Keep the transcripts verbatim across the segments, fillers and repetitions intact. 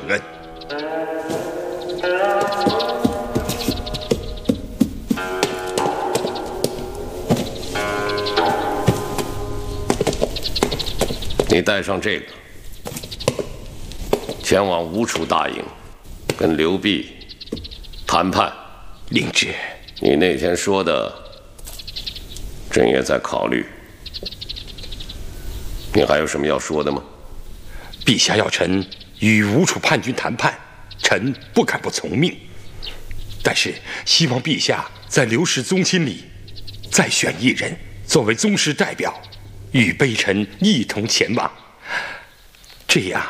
恩。 你带上这个，前往吴楚大营，跟刘弼谈判。 领旨。 你那天说的，朕也在考虑。你还有什么要说的吗？ 陛下要臣与吴楚叛军谈判，臣不敢不从命。但是希望陛下在刘氏宗亲里再选一人作为宗室代表，与卑臣一同前往，这样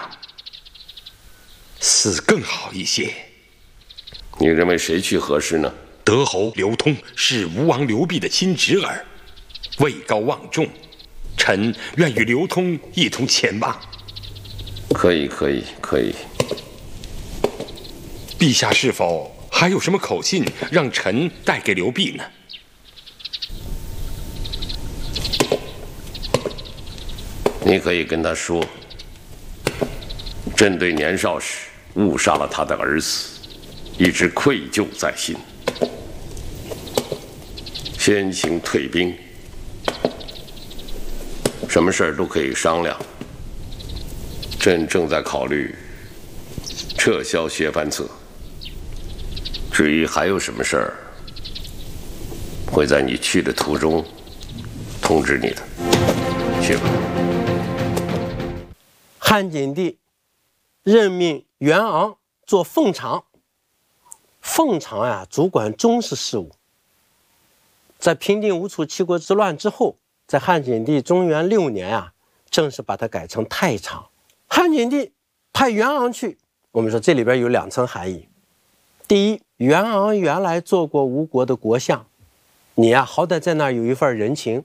似更好一些。 你认为谁去合适呢？ 德侯刘通是吴王刘濞的亲侄儿，位高望重，臣愿与刘通一同前往。 可以，可以，可以。 陛下是否还有什么口信让臣带给刘濞呢？ 你可以跟他说，朕对年少时误杀了他的儿子，一直愧疚在心。先行退兵，什么事儿都可以商量。朕正在考虑撤销削藩册。至于还有什么事儿，会在你去的途中通知你的。去吧。 汉景帝任命袁昂做奉常，奉常呀主管宗室事务。在平定吴楚七国之乱之后，在汉景帝中元六年啊，正式把它改成太常。汉景帝派袁昂去，我们说这里边有两层含义。第一，袁昂原来做过吴国的国相，你呀好歹在那儿有一份人情。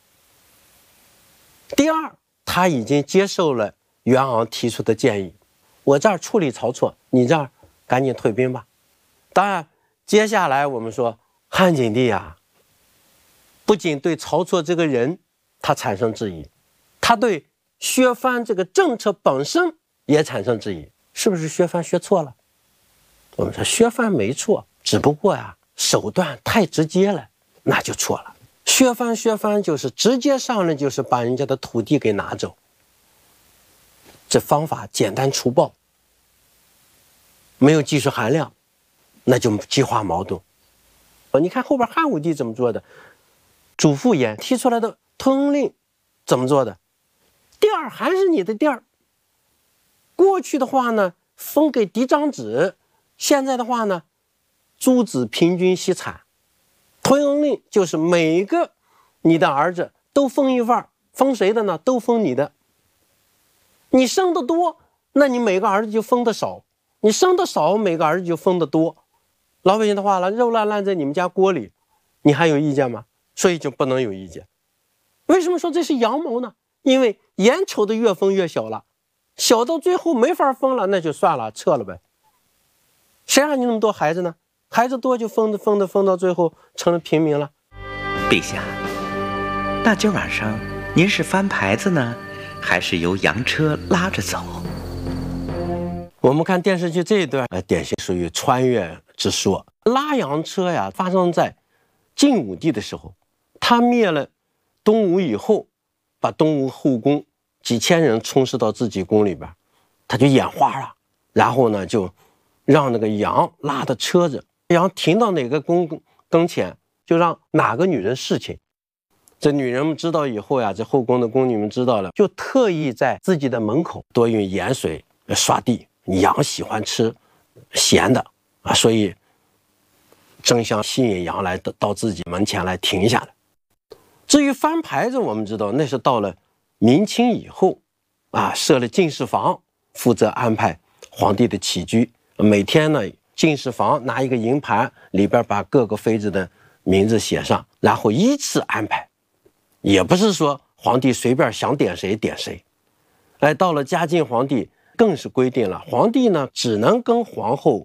第二，他已经接受了袁昂提出的建议，我这儿处理晁错，你这儿赶紧退兵吧。当然，接下来我们说汉景帝啊，不仅对晁错这个人他产生质疑，他对削藩这个政策本身也产生质疑，是不是削藩削错了？我们说削藩没错，只不过呀手段太直接了，那就错了。削藩削藩就是直接上来就是把人家的土地给拿走，这方法简单粗暴，没有技术含量，那就激化矛盾。你看后边汉武帝怎么做的，主父偃提出来的通令怎么做的，地儿还是你的地儿。过去的话呢，分给嫡长子，现在的话呢，诸子平均析产。推恩令就是每个你的儿子都分一份，分谁的呢？都分你的。你生的多，那你每个儿子就分的少；你生的少，每个儿子就分的多。老百姓的话了，肉烂烂在你们家锅里，你还有意见吗？所以就不能有意见。为什么说这是阳谋呢？因为眼瞅的越分越小了，小到最后没法分了，那就算了，撤了呗。谁让你那么多孩子呢？孩子多就分的分的分到最后成了平民了。 陛下，那今晚上您是翻牌子呢，还是由洋车拉着走？ 我们看电视剧这一段，呃，典型属于穿越之说。拉洋车呀，发生在晋武帝的时候，他灭了东吴以后，把东吴后宫几千人充斥到自己宫里边，他就眼花了，然后呢，就让那个羊拉的车子，羊停到哪个宫跟前，就让哪个女人侍寝。这女人们知道以后呀，这后宫的宫女们知道了，就特意在自己的门口多用盐水刷地。羊喜欢吃咸的啊，所以争相吸引羊来到自己门前来停下来。至于翻牌子，我们知道那是到了明清以后啊，设了进士房，负责安排皇帝的起居。每天呢，进士房拿一个银盘，里边把各个妃子的名字写上，然后依次安排。也不是说皇帝随便想点谁点谁。哎，到了嘉靖皇帝更是规定了，皇帝呢只能跟皇后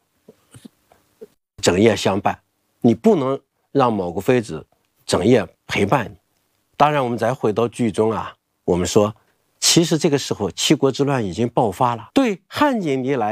整夜相伴，你不能让某个妃子整夜陪伴你。当然我们再回到剧中啊，我们说其实这个时候七国之乱已经爆发了，对汉景帝来